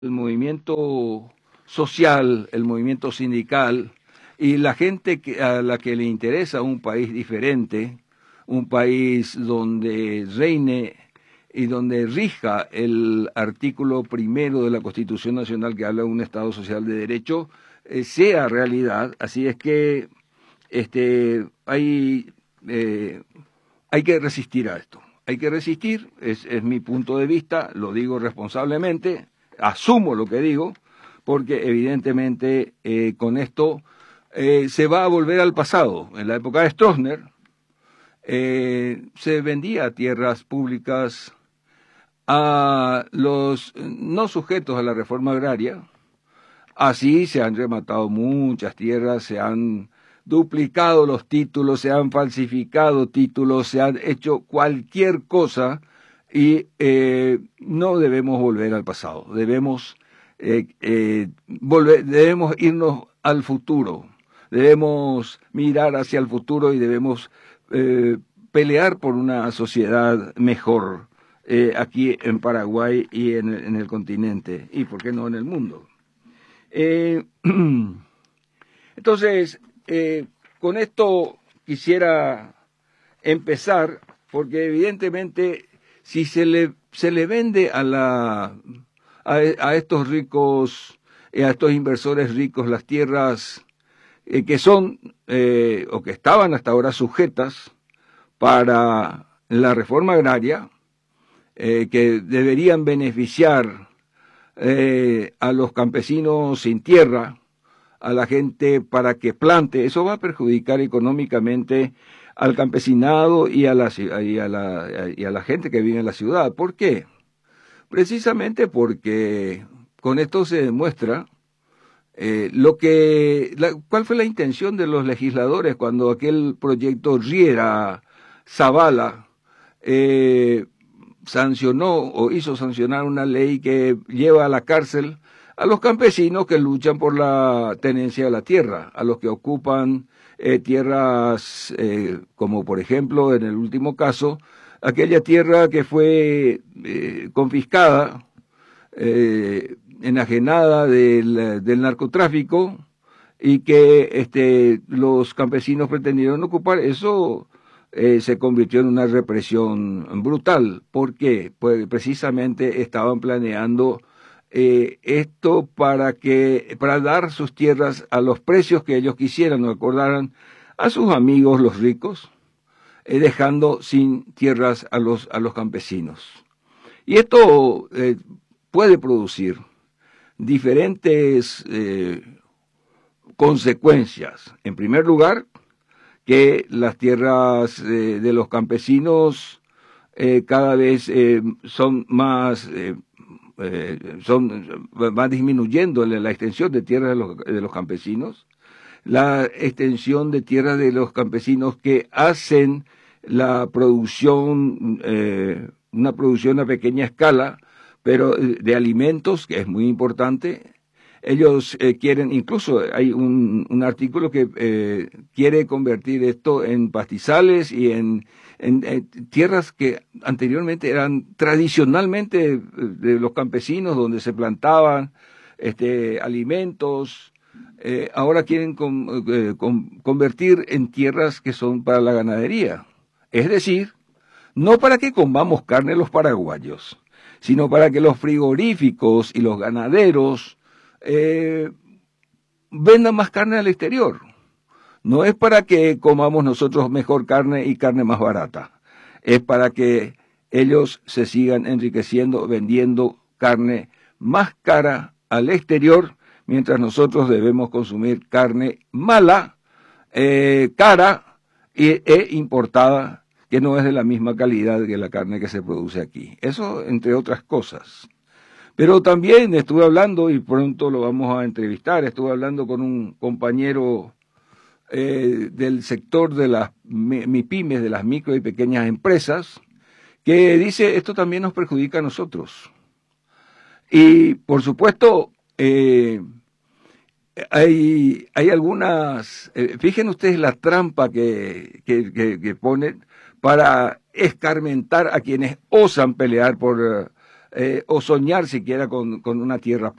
el movimiento social, el movimiento sindical y la gente a la que le interesa un país diferente, un país donde reine y donde rija el artículo primero de la Constitución Nacional que habla de un Estado social de derecho, sea realidad. Así es que hay, hay que resistir a esto. Hay que resistir, es mi punto de vista, lo digo responsablemente, asumo lo que digo, porque evidentemente con esto se va a volver al pasado. En la época de Stroessner se vendía tierras públicas a los no sujetos a la reforma agraria. Así se han rematado muchas tierras, se han duplicado los títulos, se han falsificado títulos, se han hecho cualquier cosa y no debemos volver al pasado, debemos irnos al futuro, debemos mirar hacia el futuro y debemos pelear por una sociedad mejor aquí en Paraguay y en el continente y, ¿por qué no, en el mundo? Entonces, con esto quisiera empezar, porque evidentemente si se le vende a estos ricos, a estos inversores ricos las tierras que son o que estaban hasta ahora sujetas para la reforma agraria, que deberían beneficiar a los campesinos sin tierra, a la gente para que plante, eso va a perjudicar económicamente al campesinado y a la gente que vive en la ciudad. ¿Por qué? Precisamente porque con esto se demuestra cuál fue la intención de los legisladores cuando aquel proyecto Riera-Zavala sancionó o hizo sancionar una ley que lleva a la cárcel a los campesinos que luchan por la tenencia de la tierra, a los que ocupan tierras como por ejemplo en el último caso, aquella tierra que fue confiscada, enajenada del narcotráfico y que los campesinos pretendieron ocupar. Eso se convirtió en una represión brutal. ¿Por qué? Pues precisamente estaban planeando esto para dar sus tierras a los precios que ellos quisieran o acordaran a sus amigos los ricos, dejando sin tierras a los campesinos. Y esto puede producir diferentes consecuencias. En primer lugar, que las tierras de los campesinos cada vez va disminuyendo la extensión de tierras de los campesinos, la extensión de tierras de los campesinos que hacen la producción, una producción a pequeña escala, pero de alimentos, que es muy importante. Ellos quieren, incluso hay un artículo que quiere convertir esto en pastizales y en tierras que anteriormente eran tradicionalmente de los campesinos, donde se plantaban alimentos. Ahora quieren convertir en tierras que son para la ganadería. Es decir, no para que comamos carne los paraguayos, sino para que los frigoríficos y los ganaderos vendan más carne al exterior. No es para que comamos nosotros mejor carne y carne más barata. Es para que ellos se sigan enriqueciendo vendiendo carne más cara al exterior, mientras nosotros debemos consumir carne mala, cara e importada, que no es de la misma calidad que la carne que se produce aquí. Eso entre otras cosas. Pero también estuve hablando, y pronto lo vamos a entrevistar, estuve hablando con un compañero del sector de las MIPYMES, de las micro y pequeñas empresas, que dice, esto también nos perjudica a nosotros. Y, por supuesto, hay algunas, fíjense ustedes la trampa que ponen para escarmentar a quienes osan pelear o soñar siquiera con una tierra